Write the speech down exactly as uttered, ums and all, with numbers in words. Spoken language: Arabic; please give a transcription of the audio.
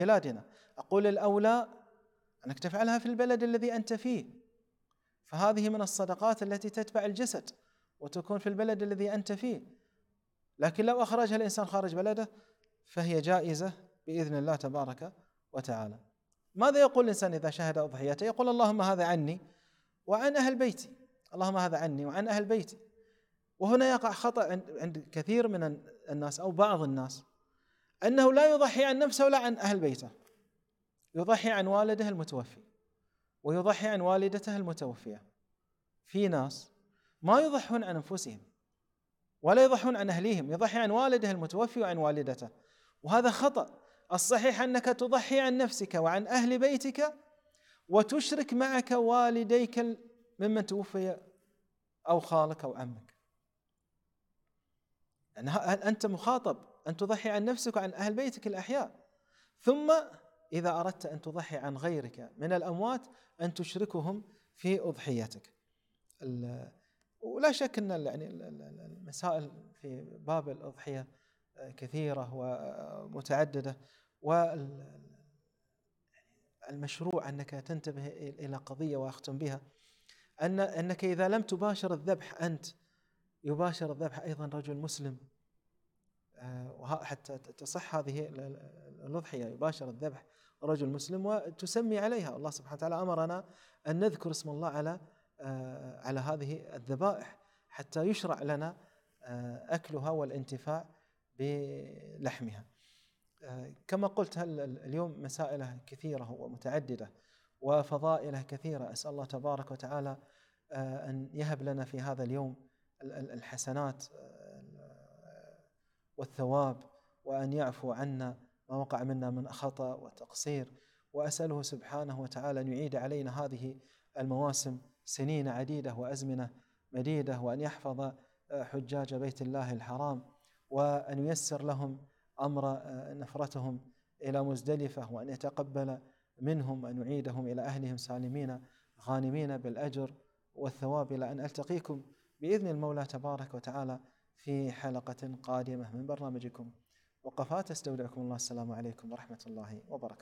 بلادنا. أقول الأولى أنك تفعلها في البلد الذي أنت فيه، فهذه من الصدقات التي تتبع الجسد وتكون في البلد الذي أنت فيه. لكن لو أخرجها الإنسان خارج بلده فهي جائزة بإذن الله تبارك وتعالى. ماذا يقول الإنسان إذا شهد أضحيته؟ يقول اللهم هذا عني وعن أهل بيتي، اللهم هذا عني وعن أهل بيتي. وهنا يقع خطأ عند كثير من الناس أو بعض الناس، أنه لا يضحي عن نفسه ولا عن أهل بيته، يضحي عن والده المتوفي ويضحي عن والدته المتوفية. في ناس ما يضحون عن أنفسهم ولا يضحون عن أهليهم، يضحي عن والده المتوفي وعن والدته، وهذا خطأ. الصحيح أنك تضحي عن نفسك وعن أهل بيتك وتشرك معك والديك ممن توفي أو خالك أو عمك. يعني أنت مخاطب أن تضحي عن نفسك وعن أهل بيتك الأحياء، ثم إذا أردت أن تضحي عن غيرك من الأموات أن تشركهم في أضحيتك. ولا شك أن يعني المسائل في باب الأضحية كثيرة ومتعددة، والمشروع أنك تنتبه إلى قضية وأختم بها، أن أنك إذا لم تباشر الذبح أنت، يباشر الذبح أيضا رجل مسلم، وحتى تصح هذه الأضحية يباشر الذبح رجل مسلم وتسمي عليها. الله سبحانه وتعالى أمرنا أن نذكر اسم الله على على هذه الذبائح حتى يشرع لنا أكلها والانتفاع بلحمها. كما قلت اليوم مسائل كثيرة ومتعددة وفضائل كثيرة، أسأل الله تبارك وتعالى أن يهب لنا في هذا اليوم الحسنات والثواب، وأن يعفو عنا ما وقع منا من خطأ وتقصير. وأسأله سبحانه وتعالى أن يعيد علينا هذه المواسم سنين عديدة وأزمنة مديدة، وأن يحفظ حجاج بيت الله الحرام، وأن ييسر لهم أمر نفرتهم إلى مزدلفة، وأن يتقبل منهم، وأن يعيدهم إلى أهلهم سالمين غانمين بالأجر والثواب. إلى أن ألتقيكم بإذن المولى تبارك وتعالى في حلقة قادمة من برنامجكم وقفات. استودعكم الله، السلام عليكم ورحمة الله وبركاته.